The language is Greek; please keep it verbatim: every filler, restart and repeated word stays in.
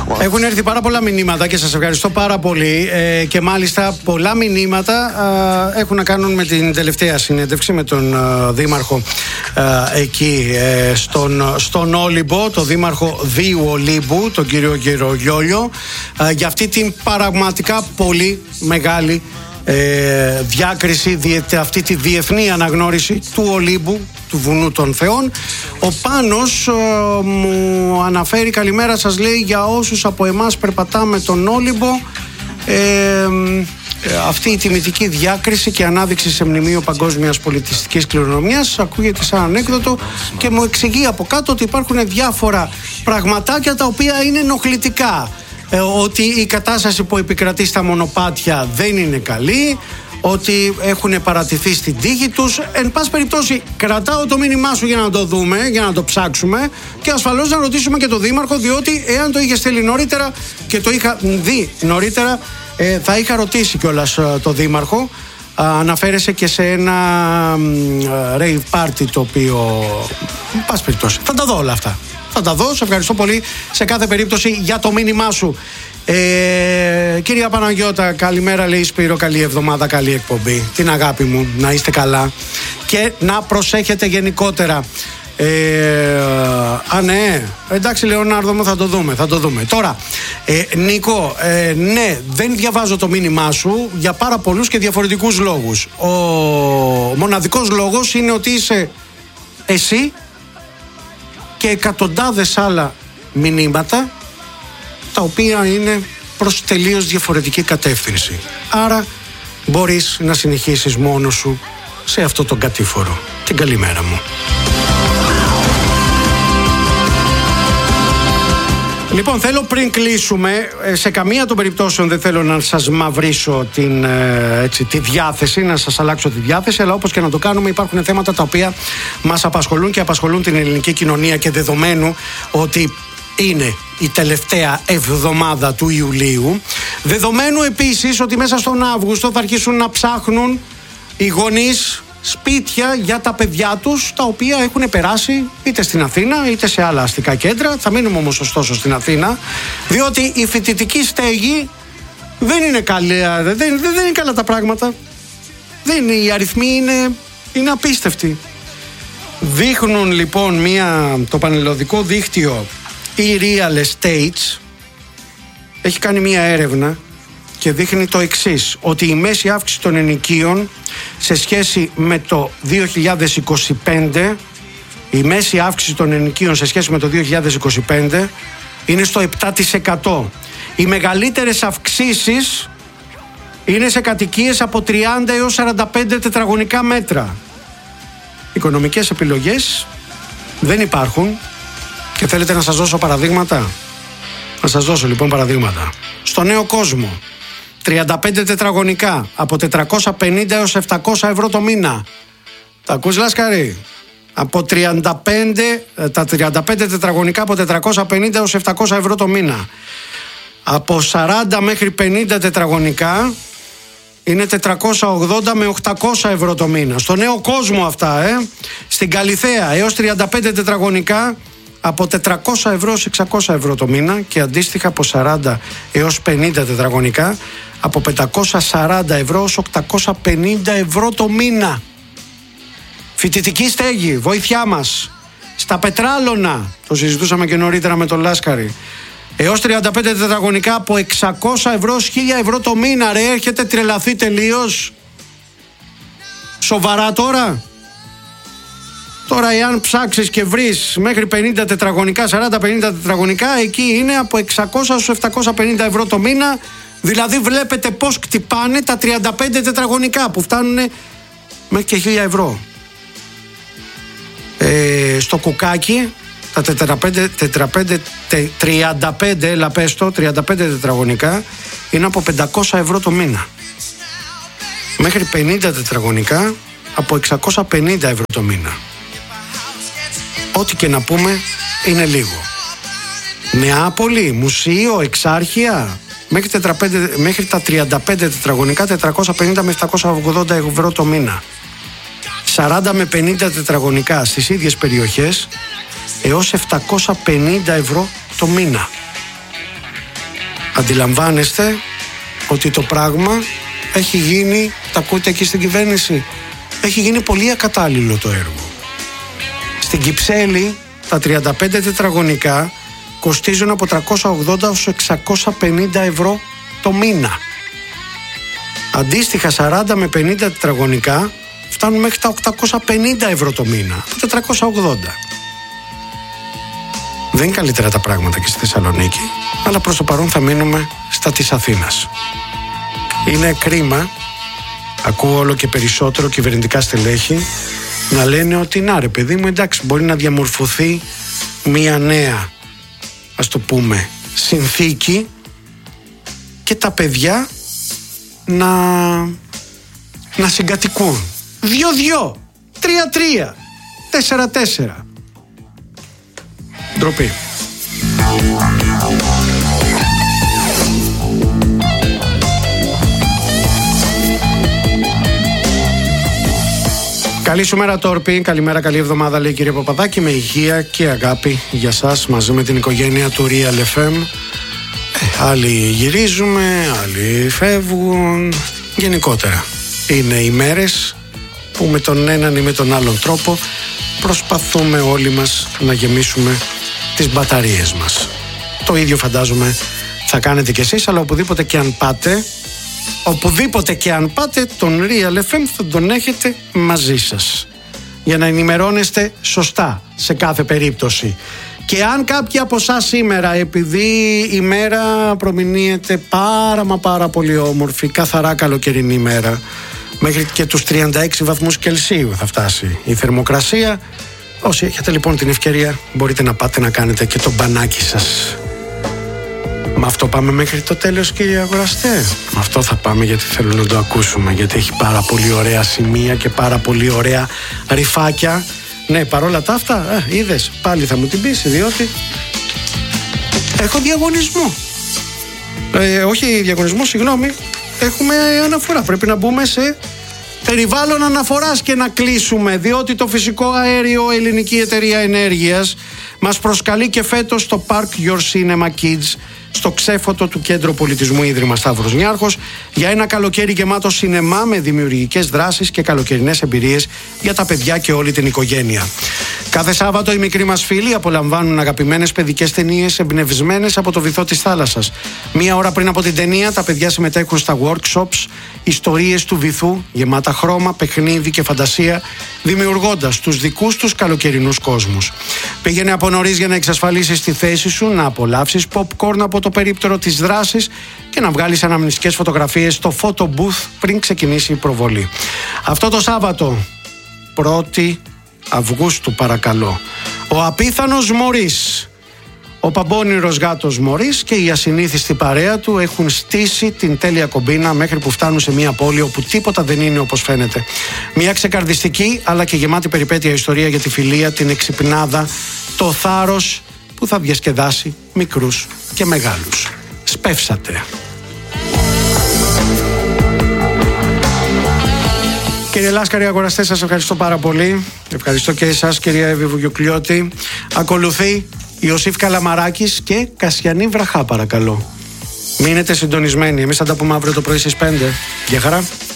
Έχουν έρθει πάρα πολλά μηνύματα και σας ευχαριστώ πάρα πολύ. Ε, και μάλιστα πολλά μηνύματα ε, έχουν να κάνουν με την τελευταία συνέντευξη με τον ε, δήμαρχο ε, εκεί ε, στον, στον Όλυμπο, τον δήμαρχο Δίου Ολύμπου, τον κύριο Γερογιόλιο, ε, για αυτή την πραγματικά πολύ μεγάλη ε, διάκριση, διε, αυτή τη διεθνή αναγνώριση του Ολύμπου, του βουνού των Θεών. Ο Πάνος ε, μου αναφέρει καλημέρα σας, λέει, για όσους από εμάς περπατάμε τον Όλυμπο, ε, ε, αυτή η τιμητική διάκριση και ανάδειξη σε μνημείο παγκόσμιας πολιτιστικής κληρονομιάς ακούγεται σαν ανέκδοτο και μου εξηγεί από κάτω ότι υπάρχουν διάφορα πραγματάκια τα οποία είναι ενοχλητικά, ε, ότι η κατάσταση που επικρατεί στα μονοπάτια δεν είναι καλή, ότι έχουν παρατηθεί στην τύχη τους. Εν πάση περιπτώσει, κρατάω το μήνυμά σου για να το δούμε, για να το ψάξουμε και ασφαλώς να ρωτήσουμε και τον δήμαρχο, διότι εάν το είχε στείλει νωρίτερα και το είχα δει νωρίτερα, ε, θα είχα ρωτήσει κιόλας ε, το δήμαρχο. Α, αναφέρεσαι και σε ένα ε, rave party το οποίο, εν πάση περιπτώσει, θα τα δω όλα αυτά. Θα τα δω, σε ευχαριστώ πολύ σε κάθε περίπτωση για το μήνυμά σου. Ε, κυρία Παναγιώτα, καλημέρα, λέει Σπύρο, καλή εβδομάδα, καλή εκπομπή. Την αγάπη μου, να είστε καλά και να προσέχετε γενικότερα. Ε, α, ναι, εντάξει, Λεωνάρδο μου, θα το δούμε, θα το δούμε. Τώρα, ε, Νίκο, ε, ναι, δεν διαβάζω το μήνυμά σου για πάρα πολλούς και διαφορετικούς λόγους. Ο μοναδικός λόγος είναι ότι είσαι εσύ και εκατοντάδες άλλα μηνύματα τα οποία είναι προς τελείως διαφορετική κατεύθυνση. Άρα μπορείς να συνεχίσεις μόνος σου σε αυτό τον κατήφορο. Την καλημέρα μου. Λοιπόν, θέλω πριν κλείσουμε, σε καμία των περιπτώσεων δεν θέλω να σας μαυρίσω την, έτσι, τη διάθεση, να σας αλλάξω τη διάθεση, αλλά όπως και να το κάνουμε υπάρχουν θέματα τα οποία μας απασχολούν και απασχολούν την ελληνική κοινωνία, και δεδομένου ότι είναι η τελευταία εβδομάδα του Ιουλίου, δεδομένου επίσης ότι μέσα στον Αύγουστο θα αρχίσουν να ψάχνουν οι γονείς σπίτια για τα παιδιά τους, τα οποία έχουν περάσει είτε στην Αθήνα είτε σε άλλα αστικά κέντρα. Θα μείνουμε όμως ωστόσο στην Αθήνα, διότι η φοιτητική στέγη δεν είναι καλή, δεν, δεν, δεν είναι καλά τα πράγματα. Δεν, οι αριθμοί είναι, είναι απίστευτοι. Δείχνουν λοιπόν μια, το πανελλαδικό δίκτυο e-real estates έχει κάνει μια έρευνα και δείχνει το εξής, ότι η μέση αύξηση των ενοικίων σε σχέση με το δύο χιλιάδες είκοσι πέντε, η μέση αύξηση των ενοικίων σε σχέση με το δύο χιλιάδες είκοσι πέντε είναι στο επτά τοις εκατό. Οι μεγαλύτερες αυξήσεις είναι σε κατοικίες από τριάντα έως σαράντα πέντε τετραγωνικά μέτρα. Οικονομικές επιλογές δεν υπάρχουν. Και θέλετε να σας δώσω παραδείγματα? Να σας δώσω λοιπόν παραδείγματα. Στο Νέο Κόσμο, τριάντα πέντε τετραγωνικά από τετρακόσια πενήντα έως επτακόσια ευρώ το μήνα. Τα ακούς, Λάσκαρη? Από τριάντα πέντε, τα τριάντα πέντε τετραγωνικά από τετρακόσια πενήντα έως επτακόσια ευρώ το μήνα. Από σαράντα μέχρι πενήντα τετραγωνικά είναι τετρακόσια ογδόντα με οκτακόσια ευρώ το μήνα. Στο Νέο Κόσμο αυτά, ε. Στην Καλιθέα έως τριάντα πέντε τετραγωνικά από τετρακόσια ευρώ έως εξακόσια ευρώ το μήνα, και αντίστοιχα από σαράντα έως πενήντα τετραγωνικά από πεντακόσια σαράντα ευρώ έως οκτακόσια πενήντα ευρώ το μήνα. Φοιτητική στέγη, βοήθειά μας. Στα Πετράλωνα, το συζητούσαμε και νωρίτερα με τον Λάσκαρη, έως τριάντα πέντε τετραγωνικά από εξακόσια ευρώ έως χίλια ευρώ το μήνα. Ρε, έχετε τρελαθεί τελείως? Σοβαρά τώρα? Τώρα, εάν ψάξεις και βρεις μέχρι πενήντα τετραγωνικά, σαράντα πενήντα τετραγωνικά, εκεί είναι από εξακόσια έως επτακόσια πενήντα ευρώ το μήνα. Δηλαδή βλέπετε πως κτυπάνε τα τριάντα πέντε τετραγωνικά που φτάνουν μέχρι και χίλια ευρώ. Ε, στο Κουκάκι τα τριάντα πέντε, έλα πες το, τριάντα πέντε τετραγωνικά είναι από πεντακόσια ευρώ το μήνα. Μέχρι πενήντα τετραγωνικά από εξακόσια πενήντα ευρώ το μήνα. Ό,τι και να πούμε είναι λίγο. Νεάπολη, μουσείο, εξάρχεια, μέχρι, τετραπέντε, μέχρι τα τριάντα πέντε τετραγωνικά τετρακόσια πενήντα με επτακόσια ογδόντα ευρώ το μήνα. σαράντα με πενήντα τετραγωνικά στις ίδιες περιοχές έως επτακόσια πενήντα ευρώ το μήνα. Αντιλαμβάνεστε ότι το πράγμα έχει γίνει, τα ακούτε εκεί στην κυβέρνηση, έχει γίνει πολύ ακατάλληλο το έργο. Στην Κυψέλη τα τριάντα πέντε τετραγωνικά κοστίζουν από τριακόσια ογδόντα έως εξακόσια πενήντα ευρώ το μήνα. Αντίστοιχα σαράντα με πενήντα τετραγωνικά φτάνουν μέχρι τα οκτακόσια πενήντα ευρώ το μήνα, από τετρακόσια ογδόντα. Δεν είναι καλύτερα τα πράγματα και στη Θεσσαλονίκη, αλλά προς το παρόν θα μείνουμε στα της Αθήνας. Είναι κρίμα, ακούω όλο και περισσότερο κυβερνητικά στελέχη να λένε ότι να ρε παιδί μου, εντάξει, μπορεί να διαμορφωθεί μια νέα, ας το πούμε, συνθήκη και τα παιδιά να, να συγκατοικούν. Δυο-δυο, τρία-τρία, τέσσερα-τέσσερα. Ντροπή. Καλή σου μέρα Τόρπη, καλημέρα, καλή εβδομάδα λέει κύριε Παπαδάκη, με υγεία και αγάπη για σας μαζί με την οικογένεια του Real εφ εμ. Ε, άλλοι γυρίζουμε, άλλοι φεύγουν, γενικότερα είναι οι μέρες που με τον έναν ή με τον άλλον τρόπο προσπαθούμε όλοι μας να γεμίσουμε τις μπαταρίες μας. Το ίδιο φαντάζομαι θα κάνετε κι εσείς, αλλά οπουδήποτε και αν πάτε, οπουδήποτε και αν πάτε, τον Real εφ εμ θα τον έχετε μαζί σας για να ενημερώνεστε σωστά σε κάθε περίπτωση. Και αν κάποιοι από εσάς σήμερα, επειδή η μέρα προμηνύεται πάρα μα πάρα πολύ όμορφη, καθαρά καλοκαιρινή ημέρα, μέχρι και τους τριάντα έξι βαθμούς Κελσίου θα φτάσει η θερμοκρασία, όσοι έχετε λοιπόν την ευκαιρία μπορείτε να πάτε να κάνετε και το μπανάκι σας. Με αυτό πάμε μέχρι το τέλος κύριε αγοραστέ. Με αυτό θα πάμε γιατί θέλω να το ακούσουμε, γιατί έχει πάρα πολύ ωραία σημεία και πάρα πολύ ωραία ρυφάκια. Ναι, παρόλα τα αυτά, α, είδες, πάλι θα μου την πεις, διότι έχω διαγωνισμό. Ε, όχι διαγωνισμό, συγγνώμη, έχουμε αναφορά. Πρέπει να μπούμε σε περιβάλλον αναφοράς και να κλείσουμε, διότι το φυσικό αέριο Ελληνική Εταιρεία Ενέργειας μας προσκαλεί και φέτος στο Park Your Cinema Kids, στο ξέφωτο του Κέντρο Πολιτισμού Ίδρυμα Σταύρος Νιάρχος, για ένα καλοκαίρι γεμάτο σινεμά με δημιουργικές δράσεις και καλοκαιρινές εμπειρίες για τα παιδιά και όλη την οικογένεια. Κάθε Σάββατο οι μικροί μας φίλοι απολαμβάνουν αγαπημένες παιδικές ταινίες εμπνευσμένες από το βυθό της θάλασσας. Μία ώρα πριν από την ταινία, τα παιδιά συμμετέχουν στα workshops, ιστορίες του βυθού, γεμάτα χρώμα, παιχνίδι και φαντασία, δημιουργώντας τους δικούς τους καλοκαιρινούς κόσμους. Πήγαινε από νωρίς για να εξασφαλίσεις τη θέση σου, να απολαύσεις popcorn από το περίπτερο της δράσης και να βγάλεις αναμνηστικές φωτογραφίες στο photo booth πριν ξεκινήσει η προβολή. Αυτό το Σάββατο, πρώτη Αυγούστου παρακαλώ, ο απίθανος Μωρίς, ο παμπώνυρος γάτος Μωρίς και η ασυνήθιστη παρέα του έχουν στήσει την τέλεια κομπίνα μέχρι που φτάνουν σε μια πόλη όπου τίποτα δεν είναι όπως φαίνεται. Μια ξεκαρδιστική αλλά και γεμάτη περιπέτεια ιστορία για τη φιλία, την εξυπνάδα, το θάρρος που θα διασκεδάσει μικρούς και μεγάλους. Σπεύσατε. Κύριε Λάσκαρη, αγοραστές, σας ευχαριστώ πάρα πολύ. Ευχαριστώ και εσάς κυρία Εύη Βουγιουκλιώτη. Ακολουθεί Ιωσήφ Καλαμαράκης και Κασιανή Βραχά παρακαλώ. Μείνετε συντονισμένοι. Εμείς θα τα πούμε αύριο το πρωί στις πέντε. Γεια χαρά.